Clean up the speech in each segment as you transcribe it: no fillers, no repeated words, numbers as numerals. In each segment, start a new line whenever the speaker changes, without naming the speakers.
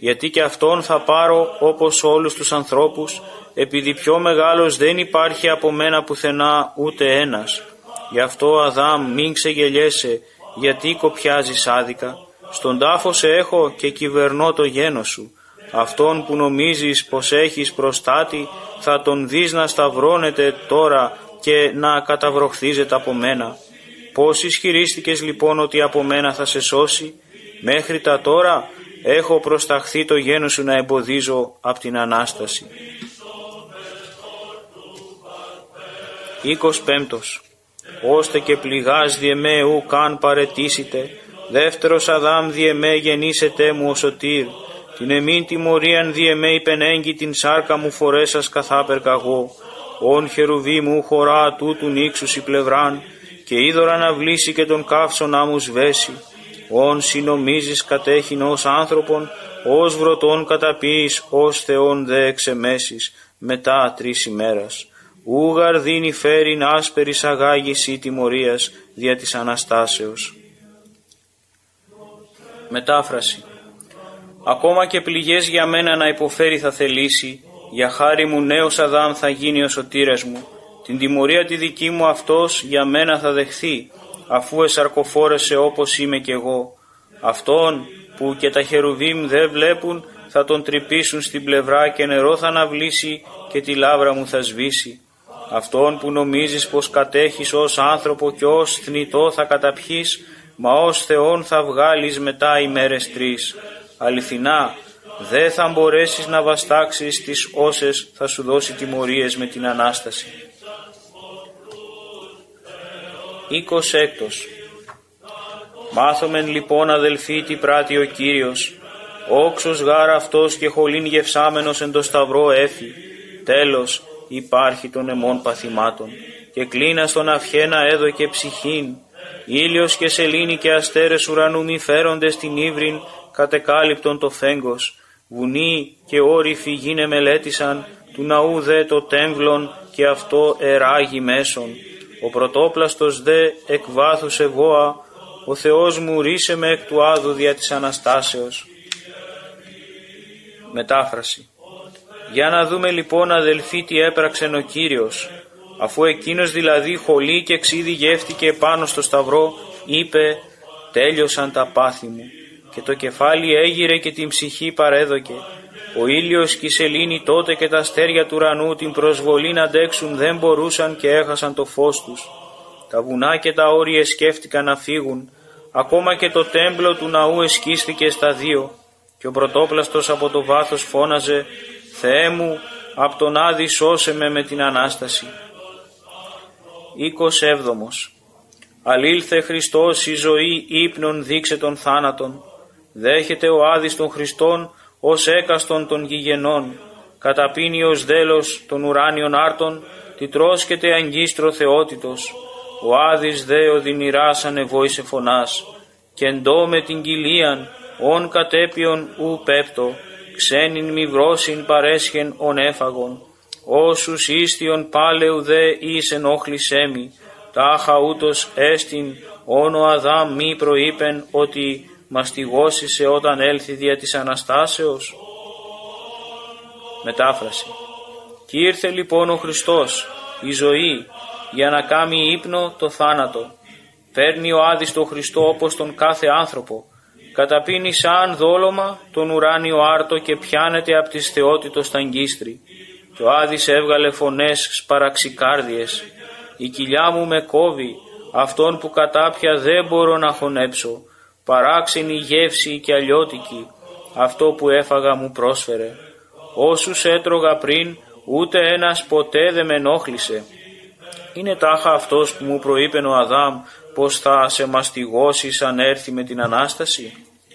γιατί και αυτόν θα πάρω όπως όλους τους ανθρώπους, επειδή πιο μεγάλος δεν υπάρχει από μένα πουθενά ούτε ένας. Γι' αυτό, Αδάμ, μην ξεγελιέσαι, γιατί κοπιάζεις άδικα. Στον τάφο σε έχω και κυβερνώ το γένος σου. Αυτόν που νομίζεις πως έχεις προστάτη, θα τον δεις να σταυρώνεται τώρα και να καταβροχθίζεται από μένα. Πώς ισχυρίστηκες λοιπόν ότι από μένα θα σε σώσει? Μέχρι τα τώρα έχω προσταχθεί το γένος σου να εμποδίζω από την Ανάσταση. 25. Ώστε και πληγάς διεμέ ου καν παρετήσετε, δεύτερος Αδάμ διεμέ γεννήσετε μου ο σωτήρ, την εμήν τιμωρίαν διεμέ υπενέγγι την σάρκα μου φορέσας καθάπερ καγώ, ον χερουβί μου χωρά τούτου νύξους η πλευράν, και είδωρα να βλήσει και τον καύσο να μου σβέσει, ον συνομίζεις κατέχειν ως άνθρωπον, ως βρωτών καταπίεις, ως Θεόν δε εξεμέσεις, μετά 3 ημέρας. Ούγαρ δίνει φέρειν άσπερης αγάγης ή τιμωρίας δια της Αναστάσεως. Μετάφραση. Ακόμα και πληγές για μένα να υποφέρει θα θελήσει, για χάρη μου νέος Αδάμ θα γίνει ο σωτήρας μου. Την τιμωρία τη δική μου αυτός για μένα θα δεχθεί, αφού εσαρκοφόρεσε όπως είμαι κι εγώ. Αυτόν που και τα χερουβίμ δεν βλέπουν θα τον τρυπήσουν στην πλευρά και νερό θα αναβλήσει και τη λάβρα μου θα σβήσει. Αυτόν που νομίζεις πως κατέχεις ως άνθρωπο και ως θνητό θα καταπιείς, μα ως Θεόν θα βγάλεις μετά ημέρες 3. Αληθινά, δεν θα μπορέσεις να βαστάξεις τις όσες θα σου δώσει τιμωρίες με την Ανάσταση. 26. Μάθομεν λοιπόν αδελφοί τι πράττει ο Κύριος, όξος γάρα αυτός και χολήν γευσάμενος εν το σταυρό έφη, τέλος υπάρχει των εμών παθημάτων, και κλίνα στον αυχένα έδωκε ψυχήν, ήλιος και σελήνη και αστέρες ουρανού μη φέρονται στην ύβριν κατεκάλυπτον το φέγγος, βουνοί και όρυφοι γίνε μελέτησαν, του ναού δε το τέμβλον και αυτό εράγει μέσον, ο πρωτόπλαστος δε εκ βάθους ευώα, ο Θεός μου ρίσε με εκ του άδου δια της Αναστάσεως. Μετάφραση. Για να δούμε λοιπόν αδελφοί τι έπραξεν ο Κύριος. Αφού εκείνος δηλαδή χολή και ξύδι γεύτηκε πάνω στο σταυρό, είπε «Τέλειωσαν τα πάθη μου» και το κεφάλι έγειρε και την ψυχή παρέδοκε. Ο ήλιος και η σελήνη τότε και τα αστέρια του ουρανού την προσβολή να αντέξουν δεν μπορούσαν και έχασαν το φως τους. Τα βουνά και τα όρια σκέφτηκαν να φύγουν, ακόμα και το τέμπλο του ναού εσκίστηκε στα 2 και ο πρωτόπλαστος από το βάθος φώναζε «Θεέ μου, απ' τον Άδη σώσε με την Ανάσταση». 27. Αλήλθε Χριστός η ζωή ύπνον δείξε των θάνατον. Δέχεται ο Άδης των Χριστών ως έκαστον των γηγενών. Καταπίνει ως δέλος των ουράνιων άρτων, τι τρώσκεται αγκίστρο θεότητος. Ο Άδης δε οδυνηράς ανεβόησε φωνάς. Και εντό με την κοιλίαν, ον κατέπιον ου πέπτο, ξένην μη βρόσιν παρέσχεν ον έφαγον. Όσους ίστιον πάλεου δε εις ενόχλησέ μη, τάχα ούτως έστιν όν ο Αδάμ μη προείπεν ότι μαστιγώσισε όταν έλθει δια της Αναστάσεως. Μετάφραση. Κι ήρθε λοιπόν ο Χριστός, η ζωή, για να κάμει ύπνο το θάνατο. Παίρνει ο Άδης τον Χριστό όπως τον κάθε άνθρωπο, καταπίνει σαν δόλωμα τον ουράνιο άρτο και πιάνεται απ' της θεότητος τα αγκίστρι. Και ο Άδης έβγαλε φωνές σπαραξικάρδιες. Η κοιλιά μου με κόβει, αυτόν που κατάπια δεν μπορώ να χωνέψω. Παράξενη γεύση και αλλιώτικη, αυτό που έφαγα μου πρόσφερε. Όσους έτρωγα πριν, ούτε ένας ποτέ δεν με ενόχλησε. Είναι τάχα αυτός που μου προείπεν ο Αδάμ πως θα σε μαστιγώσεις αν έρθει με την Ανάσταση.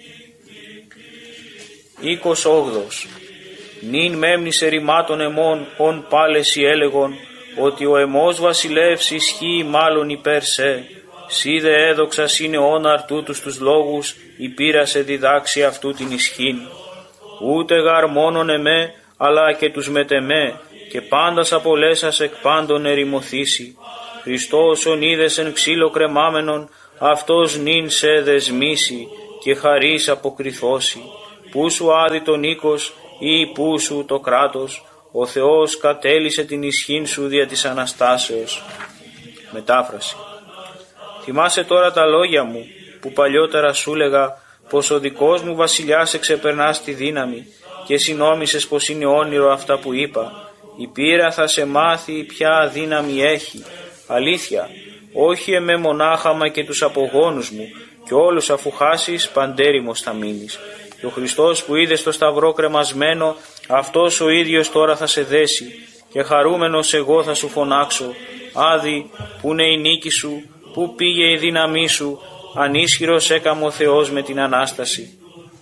28. Νυν μέμνης ερημάτων εμών ον πάλεση έλεγον, ότι ο εμός βασιλεύς ισχύει μάλλον υπέρ σε. Σύ δε έδοξας είναι όναρ τούτους τους λόγους, υπήρασε διδάξει αυτού την ισχύν. Ούτε γαρ μόνον εμέ, αλλά και τους μετεμέ, και πάντας απολέσας εκ πάντων ερημωθήσει. Χριστός ον είδες εν ξύλο κρεμάμενον, αυτός νυν σε δεσμήσει, και χαρίς αποκριθώσει. πού σου άδει το νίκος ή πού σου το κράτος, ο Θεός κατέλυσε την ισχύν σου δια της Αναστάσεως. Μετάφραση. Θυμάσαι τώρα τα λόγια μου που παλιότερα σου λέγα πως ο δικός μου βασιλιάς εξεπερνά στη δύναμη και συνόμισες πως είναι όνειρο αυτά που είπα. Η πείρα θα σε μάθει ποια δύναμη έχει. Αλήθεια, όχι εμέ μονάχα μα και τους απογόνους μου, και όλους αφού χάσεις παντέρημος θα μείνεις. Και ο Χριστός που είδε στο σταυρό κρεμασμένο, αυτός ο ίδιος τώρα θα σε δέσει και χαρούμενος εγώ θα σου φωνάξω, Άδη, πού είναι η νίκη σου, πού πήγε η δύναμή σου, ανίσχυρος έκαμε ο Θεός με την Ανάσταση.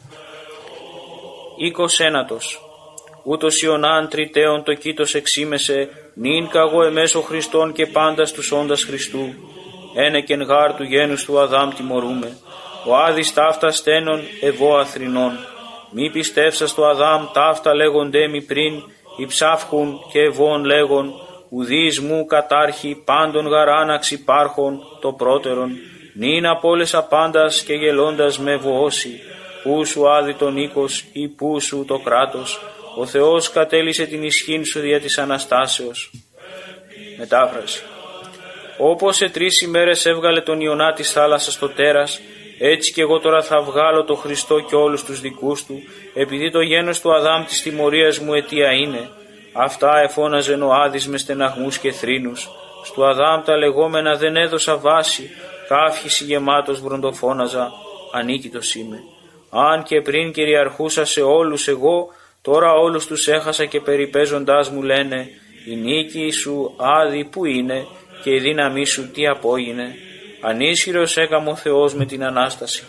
29. Ούτως Ιωνάν τριτέων το κήτος εξήμεσε, νυν καγώ εμέσω Χριστόν και πάντα στους όντας Χριστού. Ένεκεν γάρ του γένους του Αδάμ τιμωρούμε. Ο Άδης ταύτα στένων, εγώ αθρινών. Μη πιστεύσας το Αδάμ ταύτα λέγοντέ μη πριν, υψάφχουν και ευών λέγον, ουδείς μου κατάρχη πάντων γαράναξ υπάρχων το πρώτερον, νυν απόλεσα πάντας και γελώντας με βοώσει, πού σου άδει το νίκος ή πού σου το κράτος, ο Θεός κατέλυσε την ισχύν σου δια της Αναστάσεως. Μετάφραση. Όπως σε 3 ημέρες έβγαλε τον Ιωνά της θάλασσας στο τέρας, έτσι και εγώ τώρα θα βγάλω το Χριστό και όλους τους δικούς του, επειδή το γένος του Αδάμ της τιμωρίας μου αιτία είναι. Αυτά εφώναζε ο Άδης με στεναγμούς και θρήνους. Στου Αδάμ τα λεγόμενα δεν έδωσα βάση, κάφχηση γεμάτος βροντοφώναζα, ανίκητος είμαι. Αν και πριν κυριαρχούσα σε όλους εγώ, τώρα όλους τους έχασα και περιπέζοντάς μου λένε, η νίκη σου Άδη που είναι και η δύναμή σου τι απόγινε. Ανίσχυρος έκαμε ο Θεός με την Ανάσταση.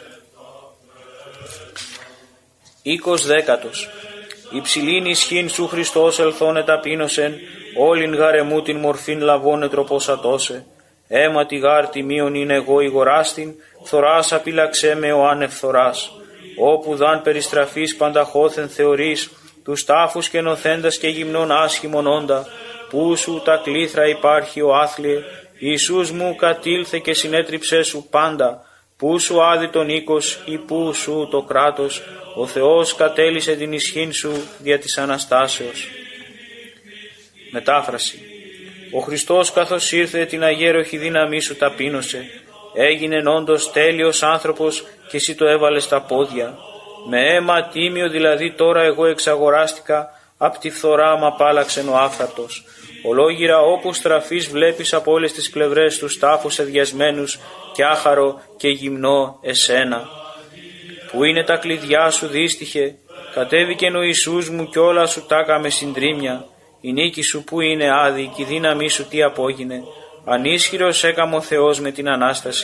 20. Υψηλήν ισχύν σου Χριστός ελθόνε ταπείνωσεν, όλην γαρεμού την μορφήν λαβώνε τροπόσατώσε. Έμα τη γάρ τιμίων είναι εγώ ηγοράστην, φθοράς απειλαξέ με ο άνευ φθοράς. Όπου δαν περιστραφής πανταχώθεν θεωρείς, τους τάφους και νοθέντας και γυμνών άσχημον όντα, πού σου τα κλήθρα υπάρχει ο άθλιε, Ιησούς μου κατήλθε και συνέτριψέ σου πάντα, πού σου άδει το νίκος ή πού σου το κράτος, ο Θεός κατέλυσε την ισχύν σου δια της Αναστάσεως. Μετάφραση. Ο Χριστός καθώς ήρθε την αγέροχη δύναμή σου ταπείνωσε, έγινεν όντως τέλειος άνθρωπος και εσύ το έβαλες στα πόδια. Με αίμα τίμιο δηλαδή τώρα εγώ εξαγοράστηκα, απ' τη φθορά μ' απάλαξεν ο άφθαρτος. Ολόγυρα όπου στραφείς βλέπεις από όλες τις πλευρές τους τάφους εδιασμένους και άχαρο και γυμνό εσένα. Που είναι τα κλειδιά σου δύστιχε, κατέβηκεν ο Ιησούς μου κι όλα σου τάκαμε συντρίμια. Η νίκη σου που είναι άδη και η δύναμή σου τι απόγινε. Ανίσχυρος έκαμε ο Θεός με την Ανάσταση.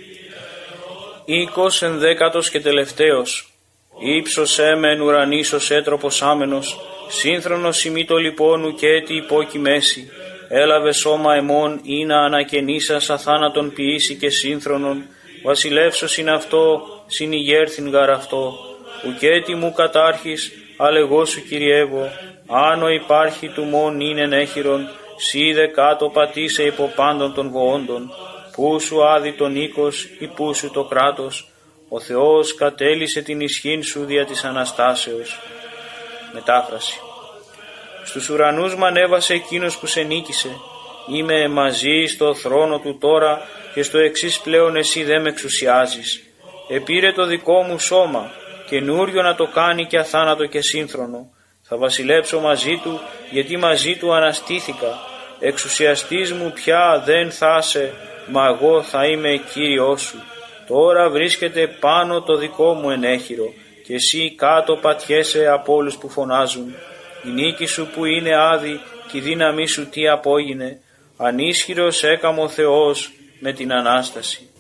20 και τελευταίος. Ήψωσέ με εν ουρανής ως έτροπος άμενος, σύνθρονος ημί το λιπόνου και έτη υπόκει μέση. Έλαβε σώμα εμών ή να ανακαινήσας αθάνατον ποιήσει και σύνθρονον, βασιλεύσος είναι αυτό, συνηγέρθην γαρ αυτό. Ουκέτη μου κατάρχης, αλεγώ σου κυριεύω, άνω υπάρχει του μόν είναι ενέχειρον, σίδε κάτω πατήσε υπό πάντων των βοόντων, πού σου άδει το νίκος ή πού σου το κράτος, ο Θεός κατέλυσε την ισχύν σου δια της Αναστάσεως. Μετάφραση. Στους ουρανούς μ' ανέβασε εκείνος που σε νίκησε, είμαι μαζί στο θρόνο του τώρα και στο εξής πλέον εσύ δεν με εξουσιάζεις. Επήρε το δικό μου σώμα, καινούριο να το κάνει και αθάνατο και σύνθρονο. Θα βασιλέψω μαζί του, γιατί μαζί του αναστήθηκα. Εξουσιαστής μου πια δεν θα σε, μα εγώ θα είμαι Κύριος σου. Τώρα βρίσκεται πάνω το δικό μου ενέχειρο και εσύ κάτω πατιέσαι από όλους που φωνάζουν. Η νίκη σου που είναι άδη και η δύναμή σου τι απόγινε. Ανίσχυρος έκαμε ο Θεός με την Ανάσταση.